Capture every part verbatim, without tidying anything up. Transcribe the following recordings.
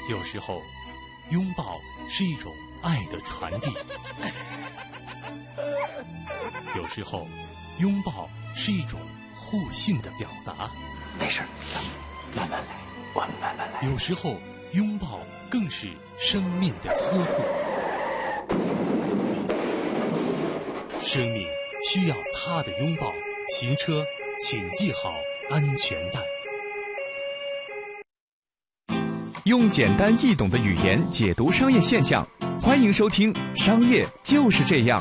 有时候，拥抱是一种爱的传递；有时候，拥抱是一种互信的表达。 没事，咱们慢慢来，我们慢慢来。 有时候，拥抱更是生命的呵护。生命需要他的拥抱。行车，请系好安全带。 用简单易懂的语言解读商业现象，欢迎收听《商业就是这样》。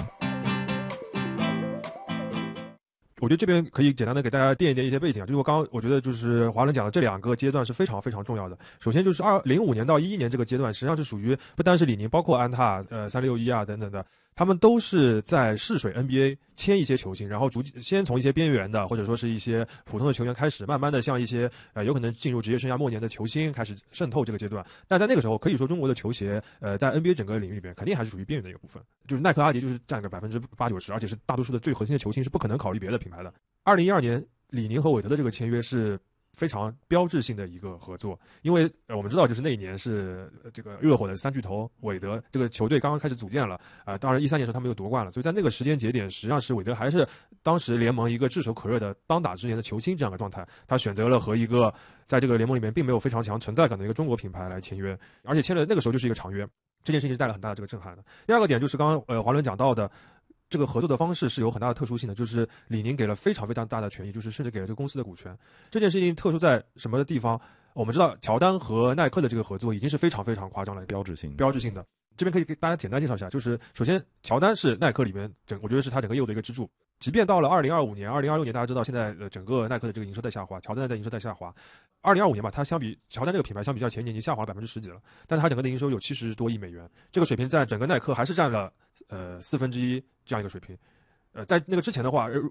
我觉得这边可以简单的给大家垫一垫一些背景啊，就是我刚刚我觉得就是华伦讲的这两个阶段是非常非常重要的。首先就是二零五年到一一年这个阶段，实际上是属于不单是李宁，包括安踏、呃三六一啊等等的，他们都是在试水 N B A 签一些球星，然后逐先从一些边缘的或者说是一些普通的球员开始，慢慢的向一些呃有可能进入职业生涯末年的球星开始渗透这个阶段。但在那个时候，可以说中国的球鞋呃在 N B A 整个领域里边肯定还是属于边缘的一个部分，就是耐克、阿迪就是占个百分之八九十，而且是大多数的最核心的球星是不可能考虑别的品牌的。二零一二年，李宁和韦德的这个签约是非常标志性的一个合作，因为呃我们知道就是那一年是这个热火的三巨头韦德这个球队刚刚开始组建了啊、呃，当然一三年的时候他们又夺冠了，所以在那个时间节点，实际上是韦德还是当时联盟一个炙手可热的当打之年的球星这样的状态，他选择了和一个在这个联盟里面并没有非常强存在感的一个中国品牌来签约，而且签了那个时候就是一个长约，这件事情是带来很大的这个震撼的。第二个点就是刚刚呃华伦讲到的。这个合作的方式是有很大的特殊性的，就是李宁给了非常非常大的权益，就是甚至给了这个公司的股权。这件事情特殊在什么地方？我们知道乔丹和耐克的这个合作已经是非常非常夸张了， 标志性标志性的。这边可以给大家简单介绍一下，就是首先乔丹是耐克里面整，我觉得是他整个业务的一个支柱。即便到了二零二五年、二零二六年，大家知道现在呃整个耐克的这个营收在下滑，乔丹在营收在下滑。二零二五年吧，它相比乔丹这个品牌相比较前年已经下滑了百分之十几了，但是它整个的营收有七十多亿美元，这个水平在整个耐克还是占了呃四分之一这样一个水平。呃，在那个之前的话，